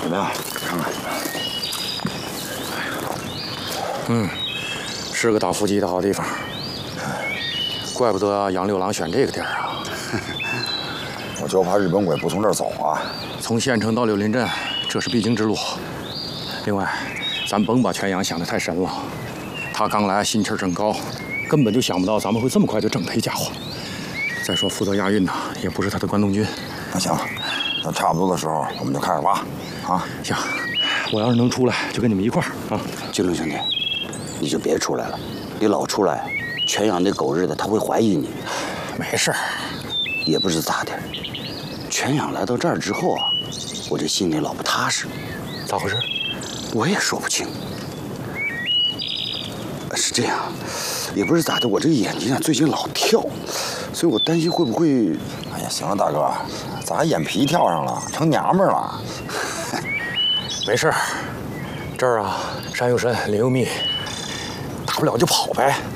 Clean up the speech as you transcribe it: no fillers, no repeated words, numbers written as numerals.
怎么样？看看。 是个打伏击的好地方。怪不得杨六郎选这个地儿啊！ 我就怕日本鬼不从这儿走啊。 从县城到柳林镇，这是必经之路。另外，咱甭把全阳想得太深了。他刚来，心气儿正高，根本就想不到咱们会这么快就整他一家伙。再说负责押运的也不是他的关东军。 那行，等差不多的时候，我们就开始挖。啊， 行，我要是能出来，就跟你们一块儿啊。 金龙兄弟，你就别出来了，你老出来，全阳那狗日的他会怀疑你。 没事儿， 也不知咋的，全阳来到这儿之后啊，我这心里老不踏实。 咋回事？ 我也说不清。是这样，也不是咋的，我这个眼睛啊最近老跳，所以我担心会不会…… 哎呀，行了，大哥，咋眼皮跳上了，成娘们儿了？ 没事儿，这儿啊，山有山，林有密，大不了就跑呗。